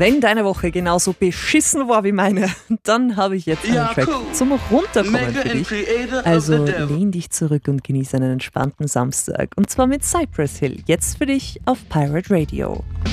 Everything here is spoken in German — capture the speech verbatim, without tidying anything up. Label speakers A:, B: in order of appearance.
A: Wenn deine Woche genauso beschissen war wie meine, dann habe ich jetzt einen
B: Ja,
A: Track
B: cool.
A: zum Runterkommen
B: Maker
A: für
B: and
A: dich.
B: creator of
A: Also
B: the devil.
A: lehn dich zurück und genieße einen entspannten Samstag. Und zwar mit Cypress Hill. Jetzt für dich auf Pirate Radio.